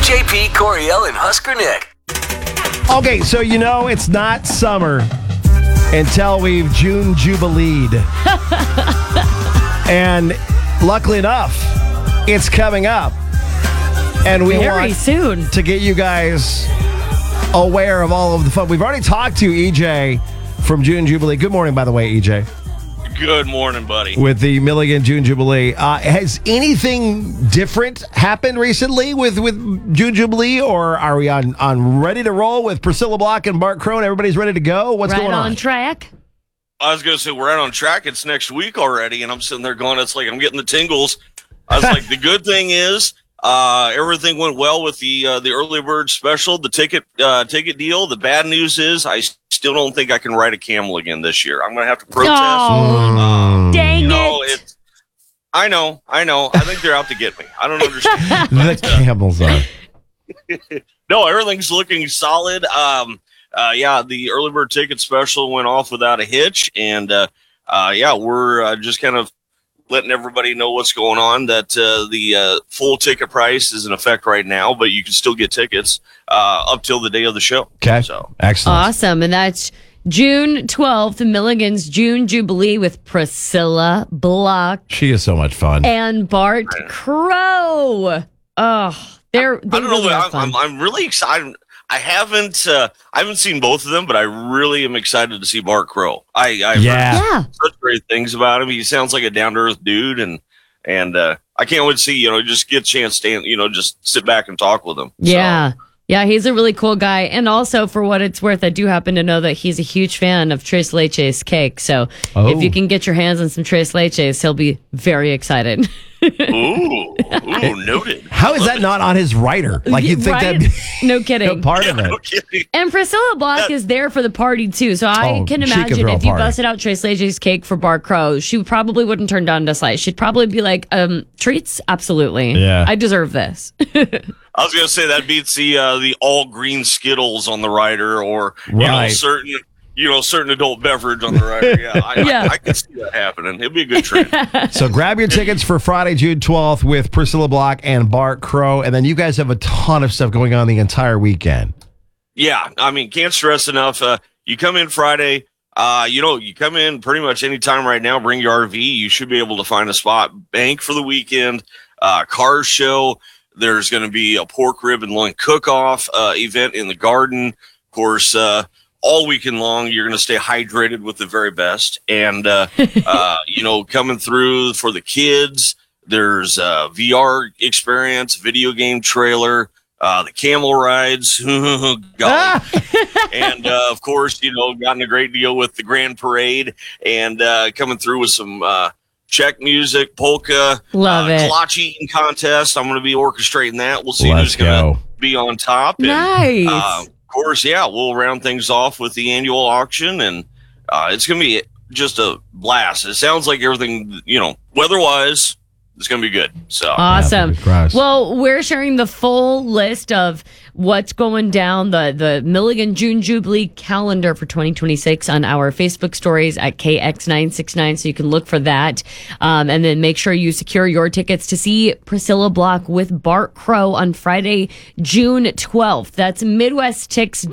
JP, Coriel, and Husker Nick. Okay, so it's not summer until we've June Jubileed. And luckily enough, it's coming up. And we Very want soon to get you guys aware of all of the fun. We've already talked to EJ from June Jubilee. Good morning, by the way, EJ. Good morning, buddy. With the Milligan June Jubilee. Has anything different happened recently with June Jubilee, or are we on ready to roll with Priscilla Block and Bart Crone? Everybody's ready to go? What's going on? Right on track. I was going to say, we're out on track. It's next week already, and I'm sitting there going, it's like I'm getting the tingles. I was like, the good thing is everything went well with the early bird special, the ticket deal. The bad news is I still don't think I can ride a camel again this year. I'm going to have to protest. Oh, dang it. I know. I think they're out to get me. I don't understand. The camels are. No, everything's looking solid. The early bird ticket special went off without a hitch. And, we're just kind of letting everybody know what's going on, that the full ticket price is in effect right now, but you can still get tickets up till the day of the show. Okay. So excellent. Awesome. And that's June 12th, Milligan's June Jubilee with Priscilla Block She is so much fun. and Bart Crow. Oh, they I don't really know. are fun. I'm really excited. I haven't seen both of them, but I really am excited to see Bart Crow. I've heard such great things about him. He sounds like a down to earth dude, and I can't wait to see just get a chance to just sit back and talk with him. Yeah. Yeah, he's a really cool guy. And also, for what it's worth, I do happen to know that he's a huge fan of Tres Leches cake. So if you can get your hands on some Tres Leches, he'll be very excited. Ooh, noted. How is that not on his rider? Like, you'd think Right? that'd be No kidding. part of it. No kidding. And Priscilla Block is there for the party, too. So I can she could imagine throw a if you party. busted out Tres Leches cake for Bart Crow, she probably wouldn't turn down a slice. She'd probably be like, treats? Absolutely. Yeah. I deserve this. I was gonna say that beats the all green Skittles on the rider, or Right. certain adult beverage on the rider. Yeah, I can see that happening. It'd be a good trend. So grab your tickets for Friday, June 12th with Priscilla Block and Bart Crow. And then you guys have a ton of stuff going on the entire weekend. Yeah, I mean, can't stress enough. You come in Friday. You come in pretty much any time right now. Bring your RV. You should be able to find a spot. Bank for the weekend. Car show. There's going to be a pork rib and loin cook-off event in the garden. Of course, all weekend long, you're going to stay hydrated with the very best. And, coming through for the kids, there's a VR experience, video game trailer, the camel rides. Golly. And, of course, gotten a great deal with the Grand Parade and coming through with some Czech music, polka, Love it. Kolache eating contest. I'm going to be orchestrating that. We'll see Let's who's going go. to be on top. And, Nice. of course, we'll round things off with the annual auction, and it's going to be just a blast. It sounds like everything, weather-wise, it's going to be good. So Awesome. Yeah, Christ. Well, we're sharing the full list of what's going down, the Milligan June Jubilee calendar for 2026 on our Facebook stories at KX969, so you can look for that. And then make sure you secure your tickets to see Priscilla Block with Bart Crow on Friday, June 12th. That's MidwestTix.com.